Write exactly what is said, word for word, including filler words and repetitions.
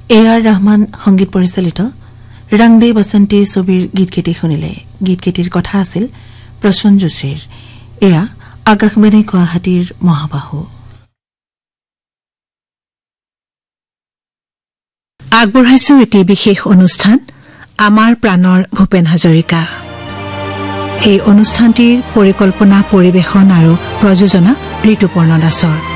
এ R Rahman সংগীত পৰিচালিত ৰং দে বসন্তে ছবিৰ গীতকেইটি শুনিলে। গীতকেইটিৰ কথা আছিল প্ৰসন্ন যোশীৰ। এয়া আকাশবাণী গুৱাহাটীৰ মহাবাহু। আগবঢ়াইছো এটি বিশেষ অনুষ্ঠান আমাৰ প্ৰাণৰ ভূপেন হাজৰিকা। এই অনুষ্ঠানটিৰ পৰিকল্পনা পৰিৱেশন আৰু প্ৰযোজনা ঋতুপৰ্ণ দাসৰ।